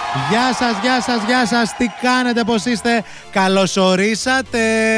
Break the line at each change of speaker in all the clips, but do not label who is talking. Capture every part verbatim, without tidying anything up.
Γεια σας, γεια σας, γεια σας. Τι κάνετε, πώς είστε? Καλώς ορίσατε.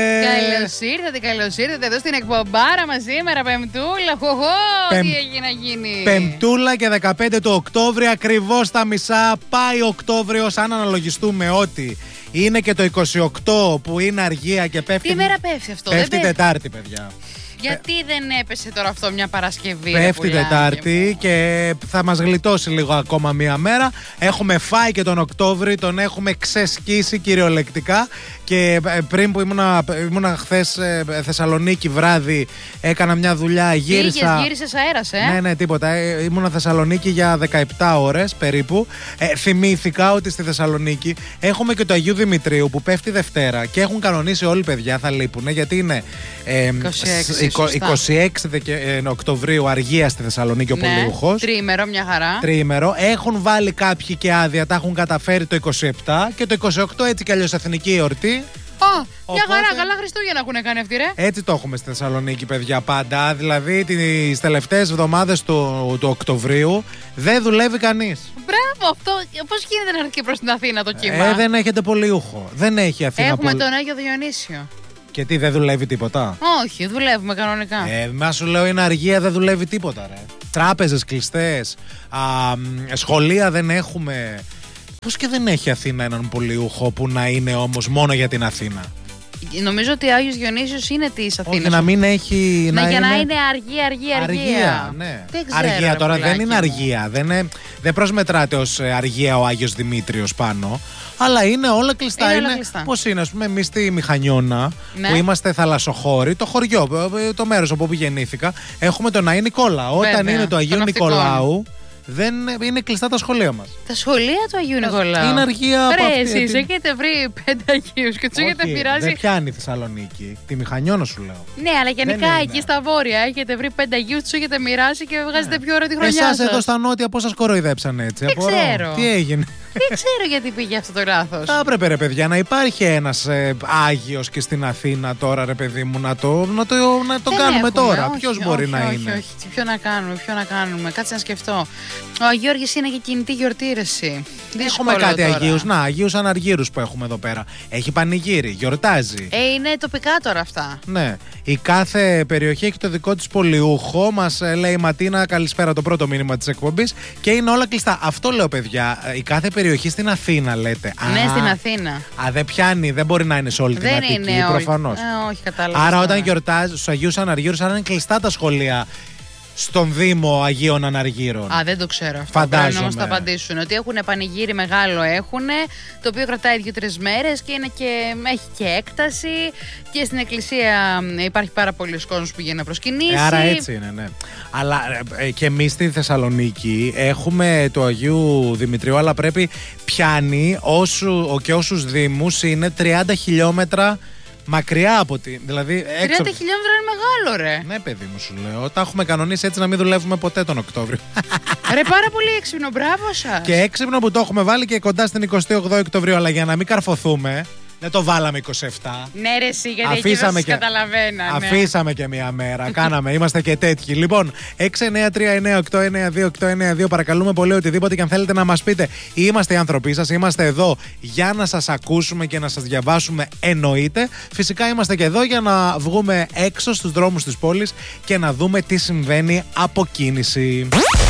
Καλώς ήρθατε, καλώς ήρθατε εδώ στην εκπομπάρα μας σήμερα, Πεμπτούλα. Χωχώ,
Πεμ...
τι έγινε να γίνει.
Πεμπτούλα και δεκαπέντε του Οκτώβρη, ακριβώς τα μισά. Πάει Οκτώβριος, αν αναλογιστούμε ότι είναι και το είκοσι οκτώ που είναι αργία και πέφτει.
Τι μέρα πέφτει αυτό?
Πέφτει
δεν
Τετάρτη, παιδιά.
Γιατί δεν έπεσε τώρα αυτό μια Παρασκευή?
Πέφτει Τετάρτη και θα μας γλιτώσει λίγο ακόμα μία μέρα. Έχουμε φάει και τον Οκτώβρη, τον έχουμε ξεσκίσει κυριολεκτικά. Και πριν που ήμουνα, ήμουνα χθες Θεσσαλονίκη βράδυ, έκανα μια δουλειά, γύρισα.
Πήγες, γύρισες αέρας, ε?
Ναι, ναι, τίποτα. Ήμουνα Θεσσαλονίκη για δεκαεπτά ώρες περίπου. Ε, θυμήθηκα ότι στη Θεσσαλονίκη έχουμε και το Αγίου Δημητρίου που πέφτει Δευτέρα και έχουν κανονίσει όλοι, παιδιά, θα λείπουν γιατί είναι ε,
είκοσι έξι,
είκοσι έξι Οκτωβρίου αργία στη Θεσσαλονίκη ο
ναι,
Πολύουχος.
Τριήμερο, μια χαρά.
Τριήμερο. Έχουν βάλει κάποιοι και άδεια, τα έχουν καταφέρει το είκοσι επτά και το είκοσι οκτώ έτσι κι αλλιώς εθνική εορτή.
Α, μια
Οπότε,
χαρά, καλά Χριστούγεννα έχουν κάνει αυτοί, ρε.
Έτσι το έχουμε στη Θεσσαλονίκη, παιδιά, πάντα. Δηλαδή τις τελευταίες εβδομάδες του, του Οκτωβρίου δεν δουλεύει κανείς.
Μπράβο, αυτό. Πώς γίνεται να έρθει και προς την Αθήνα το κύμα?
Ε, δεν έχετε Πολύουχο. Δεν έχει Αθήνα.
Έχουμε
πολυ...
τον Άγιο Διονύσιο.
Και τι, δεν δουλεύει τίποτα?
Όχι, δουλεύουμε κανονικά.
Ε, μα σου λέω είναι αργία, δεν δουλεύει τίποτα, ρε. Τράπεζες κλειστές, α, σχολεία δεν έχουμε. Πώς και δεν έχει Αθήνα έναν πολυούχο που να είναι όμως μόνο για την Αθήνα?
Νομίζω ότι ο Άγιος Διονύσιος είναι της Αθήνας.
Όχι, να μην έχει.
Να,
να
για
είναι...
να είναι αργία, αργία, αργία.
Αργία, ναι.
Δεν ξέρω,
αργία τώρα δεν είναι
μου.
αργία. Δεν, είναι, δεν προσμετράται ως αργία ο Άγιος Δημήτριος πάνω. Αλλά είναι όλα κλειστά.
Είναι
είναι,
όλα κλειστά.
Πώς είναι, ας πούμε, εμείς στη Μηχανιώνα,
ναι,
που είμαστε θαλασσοχώροι, το χωριό, το μέρος από όπου γεννήθηκα, έχουμε τον Αΐ Νικόλα. Όταν
βέβαια,
είναι το Αγίου Νικολάου, δεν είναι κλειστά τα σχολεία μας.
Τα σχολεία του Αγίου Νικολάου.
Είναι αργία από
αυτή.
αυτή.
Εσείς έχετε βρει πέντε Αγίους και τους έχετε πειράσει.
Δεν πιάνει η Θεσσαλονίκη. Τη Μηχανιώνα σου λέω.
Ναι, αλλά γενικά εκεί στα βόρεια έχετε βρει πέντε Αγίους, τους έχετε μοιράσει και βγάζετε πιο ωραία τη χρονιά σας.
Εσάς εδώ στα νότια πώς σας κοροϊδέψανε έτσι?
Δεν ξέρω.
Τι έγινε?
Δεν ξέρω γιατί πήγε αυτό το λάθος.
Θα έπρεπε, ρε παιδιά, να υπάρχει ένας ε, Άγιος και στην Αθήνα τώρα, ρε παιδί μου, να το, να το, να το κάνουμε
έχουμε,
τώρα.
όχι,
Ποιος
όχι,
μπορεί
όχι,
να
όχι,
είναι?
Όχι, όχι, ποιο να κάνουμε, ποιο να κάνουμε. Κάτσε να σκεφτώ. Ο Αγιώργης είναι και κινητή γιορτή, ρε εσύ.
Έχουμε κάτι τώρα. Αγίους. Να, Αγίους Αναργύρους που έχουμε εδώ πέρα. Έχει πανηγύρι, γιορτάζει.
Ε, είναι τοπικά τώρα αυτά.
Ναι. Η κάθε περιοχή έχει το δικό της πολυούχο. Μας λέει η Ματίνα, καλησπέρα, το πρώτο μήνυμα της εκπομπής. Και είναι όλα κλειστά. Αυτό λέω, παιδιά. Η κάθε περιοχή στην Αθήνα, λέτε.
Ναι,
α,
στην Αθήνα.
Α, δεν πιάνει, δεν μπορεί να είναι σε όλη την
δεν
Αττική,
είναι
προφανώς.
Ε, όχι, κατάλαβα.
Άρα, όταν γιορτάζει στους Αγίους Αναργύρους, άρα είναι κλειστά τα σχολεία στον Δήμο Αγίων Αναργύρων.
Α, δεν το ξέρω αυτό.
Φαντάζομαι.
Πρέπει να μας τα απαντήσουν. Ότι έχουν πανηγύρι μεγάλο, έχουν, το οποίο κρατάει δύο-τρεις μέρες και, είναι και έχει και έκταση. Και στην εκκλησία υπάρχει πάρα πολλοί κόσμος που βγαίνει να προσκυνήσει.
Ε, άρα έτσι είναι, ναι. Αλλά ε, και εμείς στη Θεσσαλονίκη έχουμε το Αγίου Δημητρίου, αλλά πρέπει πιάνει όσου, και όσους δήμους είναι τριάντα χιλιόμετρα μακριά από τη. Δηλαδή, έξω...
τριάντα χιλιόμετρα είναι μεγάλο, ρε.
Ναι, παιδί μου, σου λέω. Τα έχουμε κανονίσει έτσι να μην δουλεύουμε ποτέ τον Οκτώβριο.
Ρε, πάρα πολύ έξυπνο, μπράβο σας.
Και έξυπνο που το έχουμε βάλει και κοντά στην εικοστή ογδόη Οκτωβρίου, αλλά για να μην καρφωθούμε. Δεν το βάλαμε είκοσι επτά.
Ναι, ρε, εσύ, γιατί
αφήσαμε
εκεί δεν
και,
καταλαβαίνανε.
αφήσαμε και μία μέρα. Κάναμε, είμαστε και τέτοιοι. Λοιπόν, έξι εννιά τρία εννιά οκτώ εννιά δύο οκτώ εννιά δύο. Παρακαλούμε πολύ, οτιδήποτε και αν θέλετε να μας πείτε. Είμαστε οι άνθρωποι σας, είμαστε εδώ για να σας ακούσουμε και να σας διαβάσουμε, εννοείται. Φυσικά είμαστε και εδώ για να βγούμε έξω στους δρόμους της πόλης και να δούμε τι συμβαίνει από κίνηση.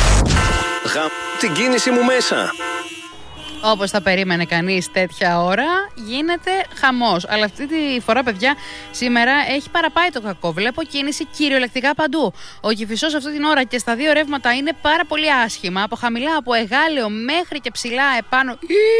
Γα... την κίνηση μου μέσα.
Όπως θα περίμενε κανείς τέτοια ώρα, γίνεται χαμός. Αλλά αυτή τη φορά, παιδιά, σήμερα έχει παραπάει το κακό. Βλέπω κίνηση κυριολεκτικά παντού. Ο Κηφισός αυτή την ώρα και στα δύο ρεύματα είναι πάρα πολύ άσχημα. Από χαμηλά, από Εγάλεο μέχρι και ψηλά επάνω.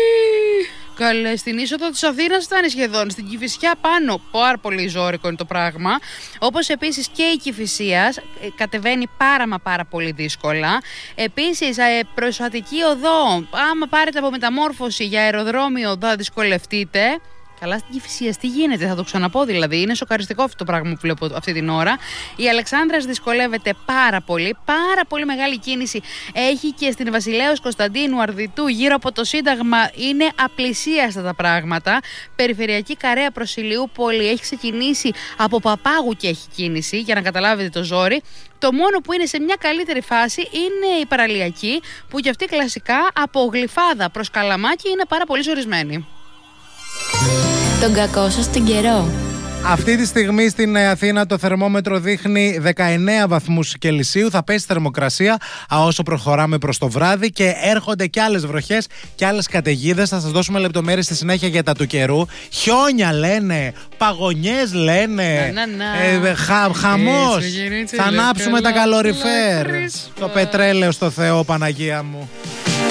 Καλέ, στην είσοδο της Αθήνας φτάνει σχεδόν. Στην Κηφισιά πάνω. Πάρα πολύ ζώρικο είναι το πράγμα. Όπως επίσης και η Κηφισίας κατεβαίνει πάρα μα πάρα πολύ δύσκολα. Επίσης, προς Αττική οδό, άμα πάρετε από μεταμόρφωση για αεροδρόμιο, θα δυσκολευτείτε. Καλά, στην Κηφισίας τι γίνεται, θα το ξαναπώ δηλαδή. Είναι σοκαριστικό αυτό το πράγμα που βλέπω αυτή την ώρα. Η Αλεξάνδρας δυσκολεύεται πάρα πολύ. Πάρα πολύ μεγάλη κίνηση έχει και στην Βασιλέως Κωνσταντίνου Αρδιτού γύρω από το Σύνταγμα. Είναι απλησίαστα τα πράγματα. Περιφερειακή Καρέα προς Ηλιούπολη έχει ξεκινήσει από Παπάγου και έχει κίνηση, για να καταλάβετε το ζόρι. Το μόνο που είναι σε μια καλύτερη φάση είναι η παραλιακή, που και αυτή κλασικά από Γλυφάδα προς Καλαμάκι είναι πάρα πολύ ζορισμένη.
Τον κακό σας την καιρό.
Αυτή τη στιγμή στην Αθήνα το θερμόμετρο δείχνει δεκαεννέα βαθμούς Κελσίου. Θα πέσει θερμοκρασία όσο προχωράμε προς το βράδυ και έρχονται και άλλες βροχές και άλλες καταιγίδες. Θα σας δώσουμε λεπτομέρειες στη συνέχεια για τα του καιρού. Χιόνια λένε, παγωνιές λένε,
να, να, να.
Ε, χα, χαμός.
Έτσι, έτσι,
θα ανάψουμε τα καλοριφέρ.
Λάκρυς.
Το πετρέλαιο στο Θεό, Παναγία μου.